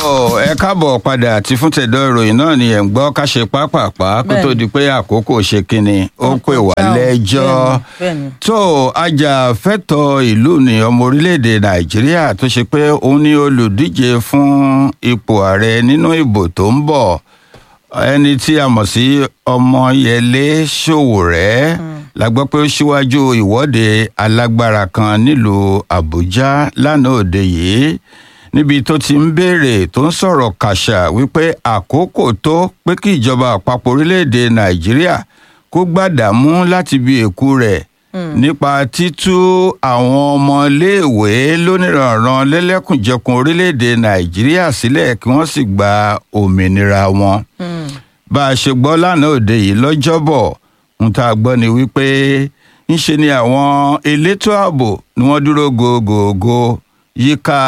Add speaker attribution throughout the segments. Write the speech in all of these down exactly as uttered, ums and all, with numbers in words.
Speaker 1: ẹ káàbọ̀ padà àti fún tẹ̀dọ̀ ìròyìn náà ni ẹ̀ ń gbọ́ ká ṣe pápápá kó tó di pé àkókò ṣe kínni ó pè wá lẹ́jọ́ tó ajàfẹ́tọ̀ọ́ ìlú ní ọmọ orílẹ̀-èdè nàìjíríà tó ṣe pé òun ni olùdíje fún ipò ààrẹ nínú ìbò tó ń bọ̀ ẹni tí a mọ̀ sí Ọmọyẹlé Sowore la gbọ́ pé ó ṣíwájú ìwọ́de alágbára kan nílùú Àbújá lánàá òde yìí níbi tó ti ń béèrè tó ń sọ̀rọ̀ kàṣà wípé àkókò tó pé kí ìjọba àpapọ̀ orílẹ̀-èdè nàìjíríà kó gbàdámú láti bí èkú rẹ̀ nípa títú àwọn ọmọléèwé lóníranran lẹ́lẹ́kùnjẹkùn orílẹ̀-èdè nàìjíríà sílẹ̀ kí wọ́n sì gba òmìnira wọn. bá a ṣe gbọ́ lánàá òde yìí lọ́jọ́bọ̀ ń tá a gbọ́ ni wípé ńṣe ni àwọn elétò ààbò ni wọ́n dúró gògògò yíká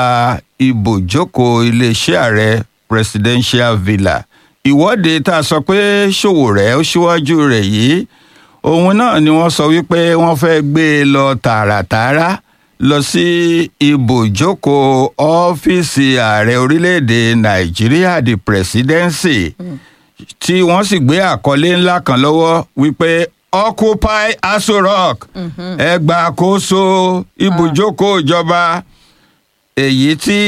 Speaker 1: ibùjókòó iléeṣẹ́ ààrẹ presidential villa. ìwọ́de tá a sọ pé Sowore ó ṣíwájú rẹ̀ yìí òun náà ni wọ́n sọ wípé wọ́n fẹ́ gbé e lọ tààràtààrà lọ sí ibùjókòó ọ́fíìsì ààrẹ orílẹ̀-èdè nàìjíríà the presidency tí wọ́n sì gbé àkọlé ńlá kan lọ́wọ́ wípé occupy Aso Rock ẹ gba àkóso ibùjókòó ìjọba èyí tí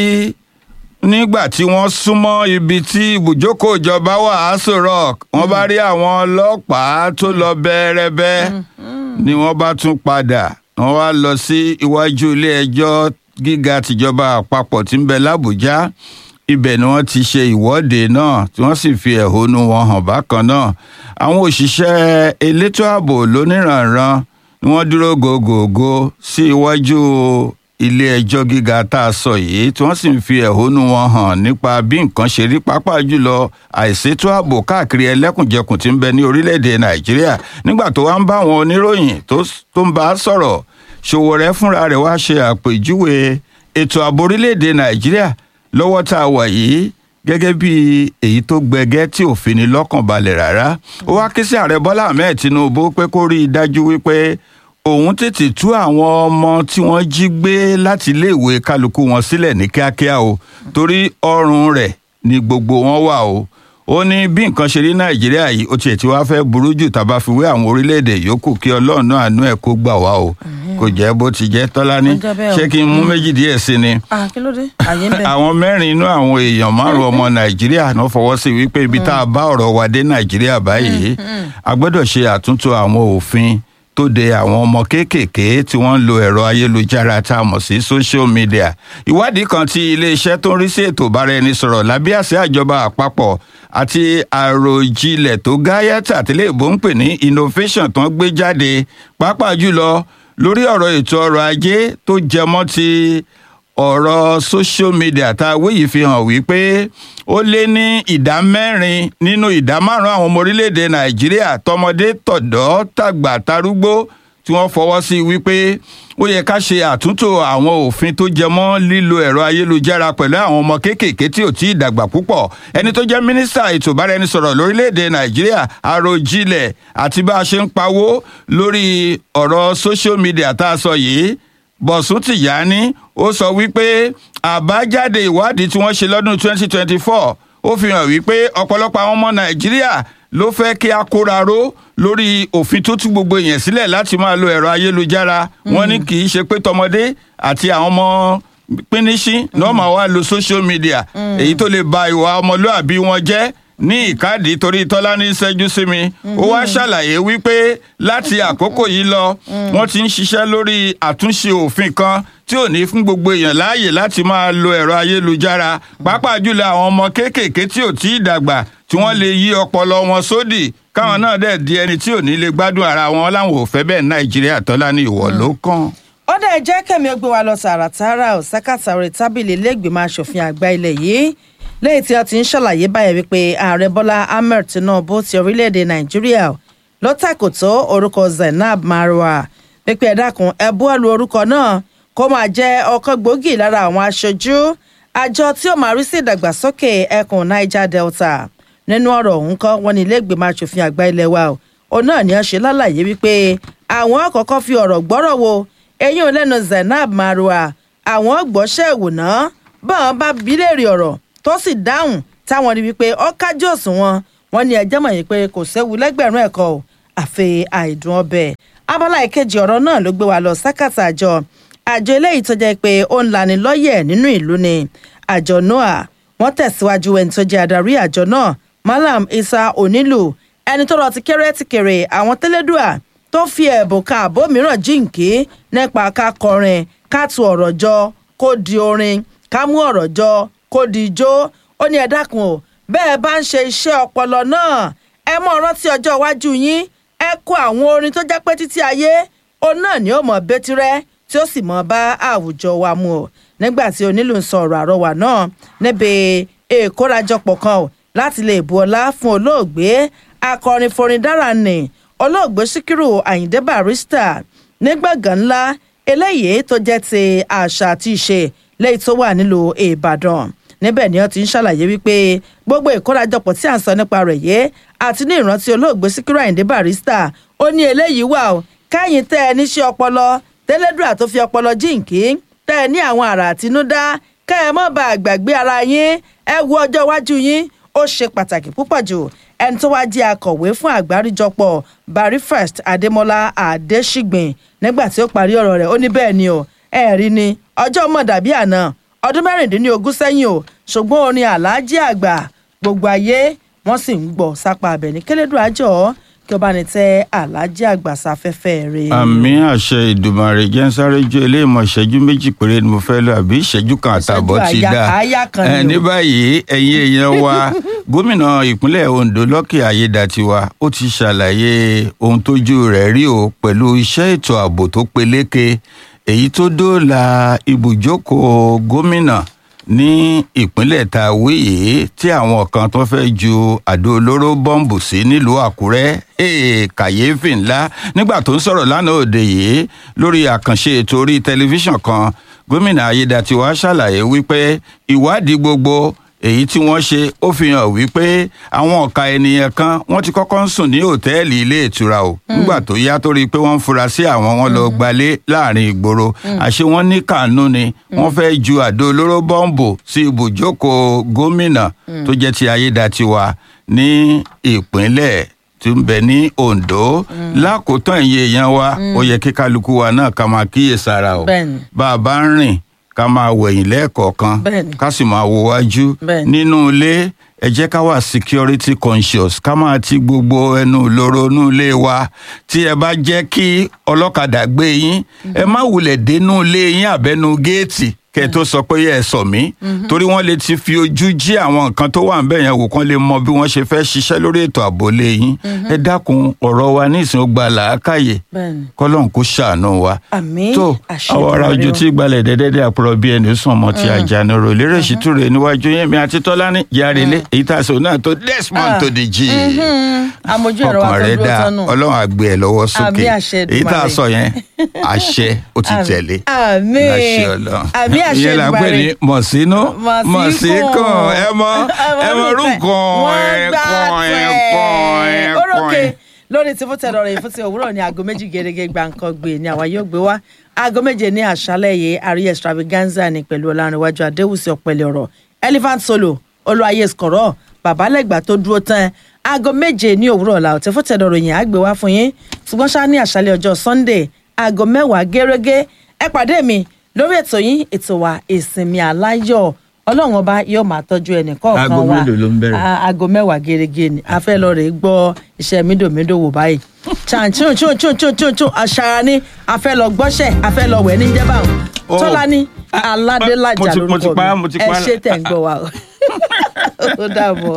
Speaker 1: nígbà tí wọ́n súnmọ́ ibi tí ibùjókòó ìjọba wà Aso Rock wọ́n bá rí àwọn ọlọ́pàá tó lọ bẹ́ẹ̀rẹ́bẹ́ ni wọ́n bá tún padà wọ́n wá lọ sí iwájú ilé ẹjọ́ gíga tìjọba àpapọ̀ tí ń bẹ l'Àbújá ibẹ̀ ni wọ́n ti ṣe ìwọ́de náà tí wọ́n sì fi ẹ̀hónú wọn hàn bákan náà àwọn òṣìṣẹ́ elétò ààbò lóníranran ni wọ́n dúró gògògò sí iwájú ilé ẹjọ́ gíga tá a sọ yìí tí wọ́n sì ń fi ẹ̀hónú wọn hàn nípa bí nǹkan ṣe rí pàápàá jùlọ àìsétò ààbò káàkiri ẹlẹ́kùnjẹkùn tí ń bẹ ní orílẹ̀-èdè nàìjíríà nígbà tó wá ń bá àwọn oníròyìn tó ń bá a sọ̀rọ̀ Sowore fúnra rẹ̀ wá ṣe àpèjúwe ètò ààbò orílẹ̀-èdè nàìjíríà lọ́wọ́ tá a wà yìí gẹ́gẹ́ bí èyí tó gbẹgẹ́ tí ò fi ní lọ́kàn balẹ̀ rárá ó wá ké sí ààrẹ Bọ́lá Ahmed Tinubu pé kó rí i dájú wípé òun tètè tú àwọn ọmọ tí wọ́n jí gbé láti iléèwé kálukú wọn sílẹ̀ ní kíákíá o torí ọrùn rẹ̀ ni gbogbo wọn wà o ó ní bí nǹkan ṣe rí nàìjíríà yìí ó tiẹ̀ tí wàá fẹ́ burú jù tá a bá fi wé àwọn orílẹ̀-èdè yòókù kí ọlọ́run náà àánú ẹ̀ kó gbà wá o kò jẹ́ bó ti jẹ́ Tọ́lání ṣé kí n mú méjì díẹ̀ sí ni àwọn mẹ́rin inú àwọn èèyàn márùn ọmọ nàìjíríà náà fọwọ́ sí wípé ibi tá a bá ọ̀rọ̀ wa dé nàìjíríà báyìí a gbọ́dọ̀ ṣe àtúntò àwọn òfin tó de àwọn ọmọ kéékèèké tí wọ́n ń lo ẹ̀rọ ayélujára tá a mọ̀ sí social media. ìwádìí kan tí iléeṣẹ́ tó ń rí sí ètò ìbáraẹnisọ̀rọ̀ lábẹ́ àṣẹ àjọba àpapọ̀ àti àròjinlẹ̀ tó gáyàtà tí iléèbó ń pè ní innovation tó ń gbé jáde pàápàá jùlọ lórí ọ̀rọ̀ ètò ọrọ̀ ajé tó jẹmọ́ ti ọ̀rọ̀ social media tá a wí yìí fi hàn wípé ó lé ní ìdá mẹ́rin nínú ìdá márùn-ún àwọn ọmọ orílẹ̀-èdè nàìjíríà tọmọdé tọ̀dọ́ tàgbà tarúgbó tí wọ́n fọwọ́ sí wípé ó yẹ ká ṣe àtúntò àwọn òfin tó jẹmọ́ lílo ẹ̀rọ ayélujára pẹ̀lú àwọn ọmọ kéékèèké tí ò tí ì dàgbà púpọ̀ ẹni tó jẹ́ mínísítà ètò ìbáraẹnisọ̀rọ̀ lórílẹ̀-èdè nàìjíríà àròjinlẹ̀ àti bá a ṣe ń pawó lórí ọ̀rọ̀ social media tá a sọ yìí Bọ̀sún Tìjání ó sọ wípé àbájáde ìwádìí tí wọ́n ṣe lọ́dún twenty twenty-four ó fi hàn wípé ọ̀pọ̀lọpọ̀ àwọn ọmọ nàìjíríà ló fẹ́ kí a kóra ró lórí òfin tó tú gbogbo èèyàn sílẹ̀ láti máa lo ẹ̀rọ ayélujára wọ́n ní kì í ṣe pé tọmọdé àti àwọn ọmọ píníṣín náà máa wá lo social media èyí tó lè ba ìwà ọmọlúàbí wọn jẹ́ ní ìkádìí torí Tọ́lání ṣẹ́jú sí mi ó wá ṣàlàyé wípé láti àkókò yìí lọ wọ́n ti ń ṣiṣẹ́ lórí àtúnṣe òfin kan tí ò ní fún gbogbo èèyàn láàyè láti máa lo ẹ̀rọ ayélujára pàápàá jùlọ àwọn ọmọ kéékèèké tí ò tí ì dàgbà tí wọ́n lè yí ọpọlọ wọn sódì káwọn náà dẹ̀ di ẹni tí ò ní lè gbádùn ara wọn láwọn ò fẹ́ bẹ́ẹ̀ Nàìjíríà. Tọ́lání ìwọ ló kàn.
Speaker 2: ó dẹ̀ jẹ́ kẹ́mi ó gbé wa lọ tààràtààrà ọ̀sákàtà orí tábìlì ilé ìgbìmọ̀ asòfin àgbà ilẹ̀ yìí lẹ́yìn tí a ti ń ṣàlàyé báyìí wípé ààrẹ Bọ́lá Ahmed Tinubu ti orílẹ̀-èdè Nàìjíríà ló tàkòtò orúkọ Zainab Marwa pípẹ́ ẹ dákun ẹ buwọ́lu orúkọ náà kó máa jẹ́ ọ̀kan gbòógì lára àwọn aṣojú àjọ tí ó máa rí sí ìdàgbàsókè ẹkùn Niger Delta nínú ọ̀rọ̀ ọ̀hún kan wọn ní ilé ìgbìmọ̀ asòfin àgbà ilé wa òun náà ni wọ́n ṣe lálàyé wípé àwọn àkọ́kọ́ fi ọ̀rọ̀ gbọ́rọ̀ wo eyín lẹ́nu Zainab Marwa àwọn gbọ́ṣẹ́ ìwòná báwọn bá bí léèrè ọ̀rọ̀ tó sì dáhùn táwọn rí wípé ó kájú òṣùwọ̀n wọn ní ẹjẹ́ mọ̀ yìí pé kò séwu lẹ́gbẹ̀rún ẹ̀kọ́ ò àfi àìdùn ọbẹ̀. abala ìkejì ọ̀rọ̀ náà ló gbé wa lọ sákàtà àjọ àjọ eléyìí tó jẹ́ pé ó ń lani lọ́yẹ̀ nínú ìlú ni àjọ noah wọ́n tẹ̀síwájú ẹni tó jẹ́ adarí àjọ náà Malam Isa Onilu ẹni tó lọ ti kéré ti kéré àwọn tẹ́lẹ̀dùà tó fi ẹ̀bùn ka àbó mìíràn jíǹkí nípa ká kọrin ká tu ọ̀rọ̀ jọ kó di orin ká mú ọ̀rọ̀ jọ kó di ijó ó ní ẹ dákun o bẹ́ẹ̀ bá ń ṣe iṣẹ́ ọpọlọ náà ẹ mọ̀ rántí ọjọ́ iwájú yín ẹ kó àwọn orin tó jẹ́ pé títí ayé òun náà ni ó mọ̀ bẹ́tírẹ́ tí ó sì mọ̀ bá àwùjọ wa mu o nígbà tí Onílù ń sọ ọ̀rọ̀ àrọwà náà níbi ìkórajọpọ̀ kan o láti lè bu ọlá fún olóògbé akọrin forin dára nì olóògbé Síkírù Àyìndé Barrister ní gbọ̀ngàn ńlá eléyìí tó jẹ́ ti àṣà àti ìṣe lẹ́yìn tó wà nílùú Ìbàdàn níbẹ̀ ni wọ́n ti ń ṣàlàyé wípé gbogbo ìkórajọpọ̀ tí à ń sọ nípa rẹ̀ yé àti ní ìrántí olóògbé Síkírù Àyìndé Barrister ó ní eléyìí wà ó káyìn tẹ́ ẹ níṣẹ́ ọpọlọ tẹ́lẹ́dùà tó fi ọpọlọ jíǹkí tẹ́ ẹ ní àwọn àrà àtinúdá kẹ́ ẹ mọ́ bá àgbàgbé ara yín ẹ wo ọjọ́ iwájú yín ó ṣe pàtàkì púpọ̀ jù ẹni tó wá jẹ́ akọ̀wé fún àgbáríjọpọ̀ Barrifest Adémọ́lá Adéṣígbìn nígbà tí ó parí ọ̀rọ̀ rẹ̀ ó ní bẹ́ẹ̀ ni o ẹ̀rí ni ọjọ́ mọ̀ dàbí àná ọdún mẹ́rìndínlógún sẹ́yìn o ṣùgbọ́n orin Àlájì Àgbà gbogbo ayé wọ́n sì ń gbọ́ sápá abẹ̀ní kélédùn àjọ kí ó bá ní tẹ Àlájì Àgbà sáfẹ́fẹ́ rẹ̀.
Speaker 1: àmì àṣẹ Ìdùmarè jẹ́ ń sáré jó eléèmọ̀ ìṣẹ́jú méjì péré ni mo fẹ́ lọ àbí ìṣẹ́jú kan àtààbọ̀ ti dá ẹ ní báyìí ẹ̀yin èèyàn wa gómìnà ìpínlẹ̀ Ondo Lucky Ayédatiwa ó ti ṣàlàyé ohun tójú rẹ̀ rí o pẹ̀lú iṣẹ́ ètò ààbò tó peléke èyí tó dóòlà ibùjókòó gómìnà ní ìpínlẹ̀ tá a wí yìí tí àwọn kan tó fẹ́ ju àdó olóró bọ́ǹbù sí nílùú Àkúrẹ́ ee kàyéfì ńlá nígbà tó ń sọ̀rọ̀ lánàá òde yìí lórí àkànṣe ètò orí tẹlifíṣàn kan gómìnà Ayédatiwa ṣàlàyé wípé ìwádìí gbogbo èyí tí wọ́n ṣe ó fi hàn wípé àwọn ọ̀ka ènìyàn kan wọ́n ti kọ́kọ́ ń sùn ní òtẹ́ẹ̀lì ilé ìtura o nígbà tó yá tó rí i pé wọ́n ń fura sí àwọn wọn lọ gbalé láàrin ìgboro àṣé wọ́n ní kànú ni wọ́n fẹ́ ju àdó olóró bọ́ǹbù sí ibùjókòó gómìnà tó jẹ́ ti Ayédatiwa ní ìpínlẹ̀ tí ń bẹ ní Ondo lákòótán iye èèyàn wa ó yẹ kí kálukú wa náà ká máa kíyèsára o bá a bá ń rìn ká máa wẹ̀yìn lẹ́ẹ̀kọ̀ọ̀kan ká sì máa wo wájú nínú ilé ẹ jẹ́ ká wà security conscious ká máa ti gbogbo ẹnu lóró inú ilé wa tí ẹ bá jẹ́ kí ọlọ́kadà gbé yín ẹ má wulẹ̀ dénú ilé yín àbẹ́nu géètì kẹ́ tó sọ pé ẹ sọ mí torí wọ́n lè ti fi ojú jí àwọn nǹkan tó wà ńbẹ̀ yẹn wò kán lè mọ bí wọ́n ṣe fẹ́ ṣiṣẹ́ lórí ètò ààbò lé yín ẹ dákun ọ̀rọ̀ wa nísìnyí ó gba làákàyè kọ́lọ́n kó ṣàánú wa tó àwọn ará ojú tí gbalẹ̀ dẹ́dẹ́dẹ́ àpòrọ̀ bí ẹni sùn ọmọ ti àjànàrò lérè ṣìtúrè níwájú yẹn mi àti Tọ́lání yárelé èyí tá a sọ náà tó Desmond tó di jí ọkàn rẹ̀ dá Ọlọ́run àgbẹ̀ ẹ̀ lọ́wọ́ sókè èyí tá a sọ yẹn àṣẹ ó ti tẹ̀lé láṣẹ Ọlọ́run ìyẹn là ń pè ní mọ̀sínú mọ̀síkàn ẹ mọ ẹ mọ orúkọ ẹ̀kọ́ ẹ̀kọ́ ẹ̀kọ́.
Speaker 2: lórí tí fúnṣẹ́ lọ́rọ̀ yìí fúnṣẹ́ òwúrọ̀ ní aago méjì gẹ́gẹ́ gbàǹkan gbé ni àwa yóò gbé wá aago méje ní àṣálẹ́ yìí àrí extravaganza ni pẹ̀lú Ọlárìnwájú Adéwùsì Ọ̀pẹ̀lẹ̀ ọ̀rọ̀ Elephant Solo Olúwayé skọ̀rọ̀ Babalẹ́gbà tó dúró tán aago méje ní òwúrọ̀ ọ̀la ọ̀tẹ́ fúnṣẹ́ lọ́rọ̀ yìí á gbé wá fún yín ṣùgbọ́n ṣá ní àṣálẹ́ ọjọ́ Sunday aago mẹ́wàá gẹ́gẹ́ ẹ pàdé mi lórí ètò yín ètò wa ìsinmi aláyọ̀ Ọlọ́run ọba yóò máa tọ́jú ẹnì kọ̀ọ̀kan wa
Speaker 1: aago mélòó ló ń bẹ̀rẹ̀
Speaker 2: aago mẹ́wàá gẹ́gẹ́ ni a fẹ́ lọ rè gbọ́ iṣẹ́ mídòmídò wò báyìí chun chun chun chun chun chun aṣara ni a fẹ́ lọ gbọ́ṣẹ́ a fẹ́ lọ wẹ̀ ní jẹ́bà Tọ́lání Aládélájà lórúkọ mi ẹ ṣe tẹ̀ ń gbọ́ wa ó dàbọ̀.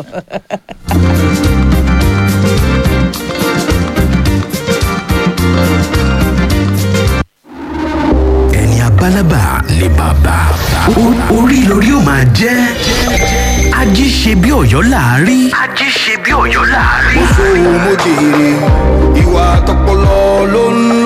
Speaker 3: Balaba ni bàbá orí lórí ó máa jẹ́ ají ṣe bí Ọ̀yọ́ láàrí. ají ṣe bí Ọ̀yọ́ láàrí.
Speaker 4: mo sọ mo jèrè ìwà tọpọlọ ló ń